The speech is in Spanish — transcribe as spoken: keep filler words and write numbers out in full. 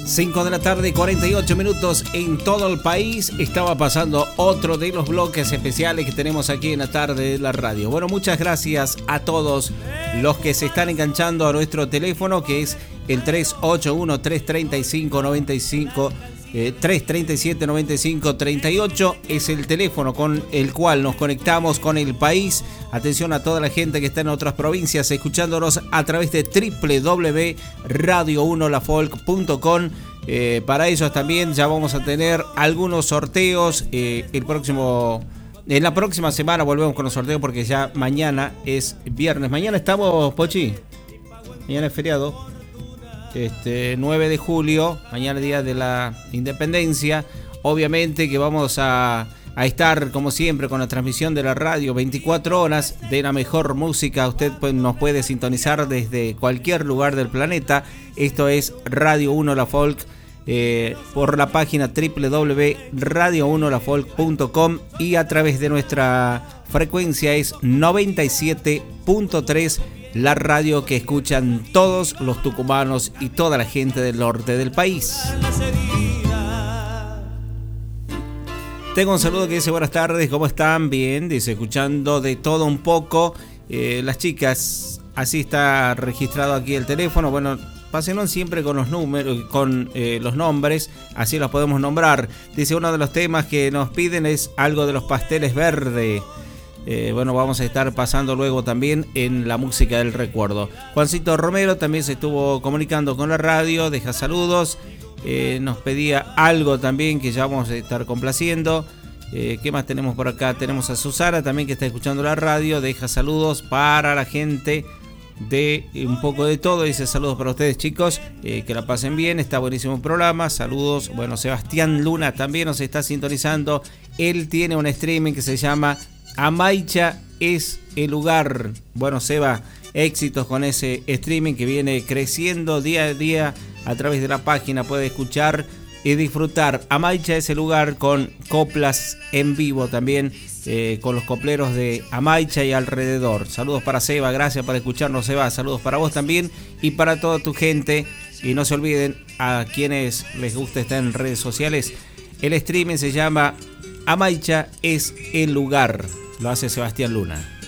cinco de la tarde, cuarenta y ocho minutos en todo el país. Estaba pasando otro de los bloques especiales que tenemos aquí en la tarde de la radio. Bueno, muchas gracias a todos los que se están enganchando a nuestro teléfono, que es el tres ocho uno, tres tres cinco, nueve cinco, eh, tres tres siete, nueve cinco tres ocho. Es el teléfono con el cual nos conectamos con el país. Atención a toda la gente que está en otras provincias escuchándonos a través de doble u doble u doble u punto radio uno la folk punto com. Eh, para ellos también ya vamos a tener algunos sorteos. Eh, el próximo, en la próxima semana volvemos con los sorteos porque ya mañana es viernes. Mañana estamos, Pochi. Mañana es feriado. Este, nueve de julio, mañana día de la Independencia. Obviamente que vamos a, a estar como siempre con la transmisión de la radio veinticuatro horas de la mejor música. Usted pues, nos puede sintonizar desde cualquier lugar del planeta. Esto es Radio uno La Folk, eh, por la página doble u doble u doble u punto radio uno la folk punto com y a través de nuestra frecuencia es noventa y siete punto tres, la radio que escuchan todos los tucumanos y toda la gente del norte del país. Tengo un saludo que dice buenas tardes, ¿cómo están? Bien, dice escuchando de todo un poco. Eh, las chicas, así está registrado aquí el teléfono. Bueno, pásenos siempre con los números, con eh, los nombres, así los podemos nombrar. Dice uno de los temas que nos piden es algo de los Pasteles Verdes. Eh, bueno, vamos a estar pasando luego también en la música del recuerdo. Juancito Romero también se estuvo comunicando con la radio, deja saludos. Eh, nos pedía algo también que ya vamos a estar complaciendo. Eh, ¿Qué más tenemos por acá? Tenemos a Susana también que está escuchando la radio. Deja saludos para la gente de un poco de todo. Dice saludos para ustedes, chicos. Eh, que la pasen bien. Está buenísimo el programa. Saludos. Bueno, Sebastián Luna también nos está sintonizando. Él tiene un streaming que se llama Amaicha es el lugar. Bueno, Seba, éxitos con ese streaming que viene creciendo día a día. A través de la página puede escuchar y disfrutar. Amaicha es el lugar con coplas en vivo también, eh, con los copleros de Amaicha y alrededor. Saludos para Seba, gracias por escucharnos, Seba. Saludos para vos también y para toda tu gente. Y no se olviden, a quienes les gusta estar en redes sociales, el streaming se llama Amaicha es el lugar. Lo hace Sebastián Luna.